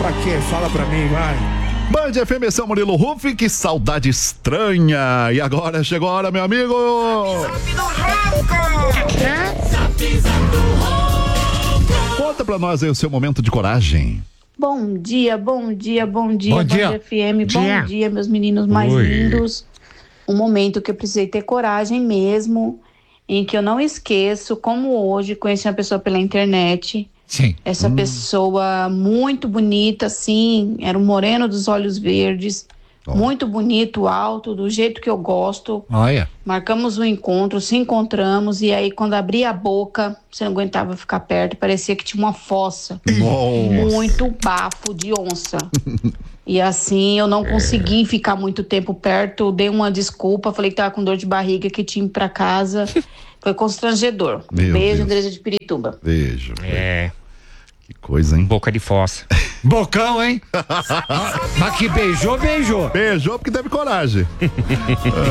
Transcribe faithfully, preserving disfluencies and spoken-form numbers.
Pra quê? Fala pra mim, vai. Band F M, São Murilo Rufi, que saudade estranha. E agora chegou a hora, meu amigo. Conta pra nós aí o seu momento de coragem. Bom dia, bom dia, bom dia, Bom dia. Band F M, Dia. bom dia, meus meninos mais Oi. lindos. Um momento que eu precisei ter coragem mesmo, em que eu não esqueço, como hoje, conheci uma pessoa pela internet. Sim. Essa pessoa muito bonita, assim, era um moreno dos olhos verdes, Oh. muito bonito, alto, do jeito que eu gosto. Olha. Marcamos um encontro, se encontramos, e aí quando abri a boca, você não aguentava ficar perto, parecia que tinha uma fossa. Nossa. Muito bafo de onça. E assim, eu não consegui ficar muito tempo perto, dei uma desculpa, falei que tava com dor de barriga, que tinha ido pra casa. Foi constrangedor. Meu Beijo, Deus. Andresa de Pirituba. Beijo. É. Que coisa, hein? Boca de fossa. Bocão, hein? Mas que beijou, beijou. Beijou porque teve coragem.